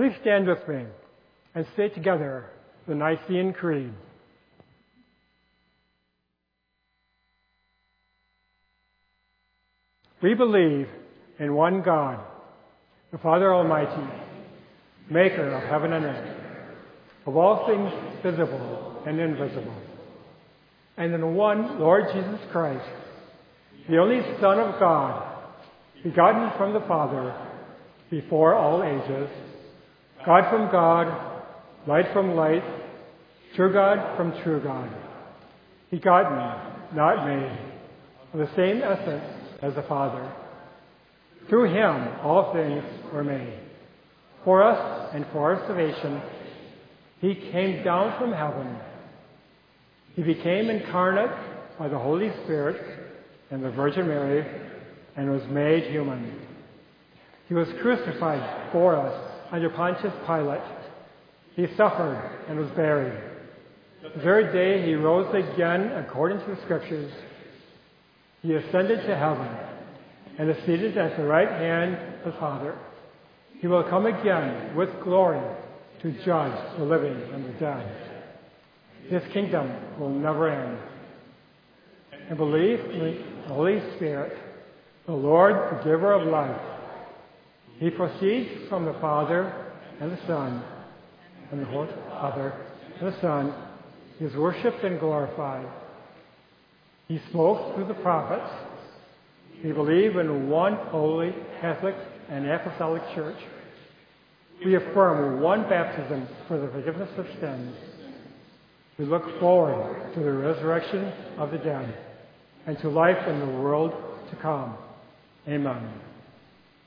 Please stand with me and say together the Nicene Creed. We believe in one God, the Father Almighty, maker of heaven and earth, of all things visible and invisible, and in one Lord Jesus Christ, the only Son of God, begotten from the Father, before all ages, God from God, light from light, true God from true God, begotten, not made, of the same essence as the Father. Through him all things were made. For us and for our salvation, he came down from heaven. He became incarnate by the Holy Spirit and the Virgin Mary and was made human. He was crucified for us under Pontius Pilate. He suffered and was buried. The third day he rose again according to the Scriptures. He ascended to heaven and is seated at the right hand of the Father. He will come again with glory to judge the living and the dead. His kingdom will never end. And believe in the Holy Spirit, the Lord, the giver of life. He proceeds from the Father and the Son, and the Father and the Son. He is worshipped and glorified. He spoke through the prophets. We believe in one holy, Catholic, and Apostolic Church. We affirm one baptism for the forgiveness of sins. We look forward to the resurrection of the dead and to life in the world to come. Amen.